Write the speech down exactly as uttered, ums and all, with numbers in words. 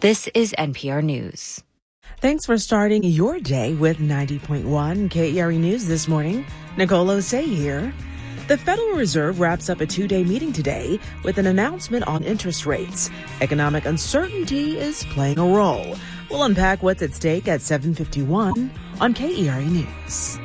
This is N P R News. Thanks for starting your day with ninety point one K E R E News this morning. Nicole Osei here. The Federal Reserve wraps up a two-day meeting today with an announcement on interest rates. Economic uncertainty is playing a role. We'll unpack what's at stake at seven fifty-one on K E R E News.